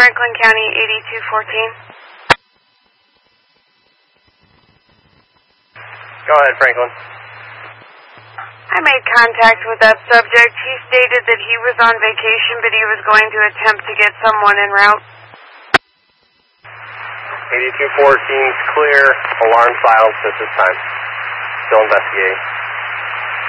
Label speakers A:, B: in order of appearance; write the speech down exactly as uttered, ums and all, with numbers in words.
A: Franklin County, eighty-two fourteen.
B: Go ahead, Franklin.
A: I made contact with that subject. He stated that he was on vacation, but he was going to attempt to get someone en route.
B: eighty-two fourteen is clear. Alarm silenced at this time. Still investigating.